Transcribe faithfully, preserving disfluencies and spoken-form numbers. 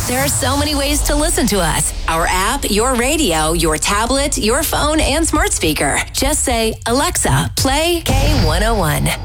There are so many ways to listen to us. Our app, your radio, your tablet, your phone, and smart speaker. Just say, Alexa, play K one oh one.